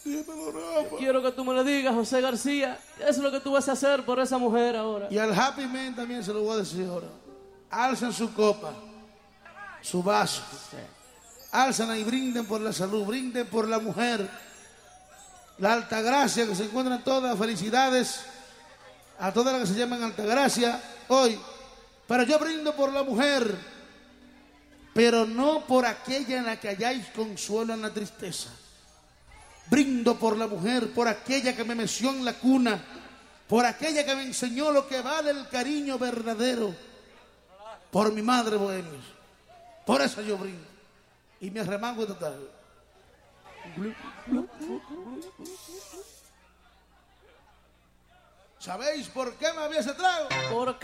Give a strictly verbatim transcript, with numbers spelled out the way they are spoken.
Dímelo, Rafa. Quiero que tú me lo digas, José García. ¿Qué es lo que tú vas a hacer por esa mujer ahora? Y al Happy Man también se lo voy a decir ahora. Alzan su copa, su vaso. Alzan y brinden por la salud, brinden por la mujer. La Altagracia, que se encuentran todas. Felicidades a todas las que se llaman Altagracia hoy. Pero yo brindo por la mujer, pero no por aquella en la que halláis consuelo en la tristeza. Brindo por la mujer, por aquella que me meció en la cuna, por aquella que me enseñó lo que vale el cariño verdadero, por mi madre bohemia. Por eso yo brindo. Y me arremango total. ¿Sabéis por qué me había ese trago? ¿Por qué?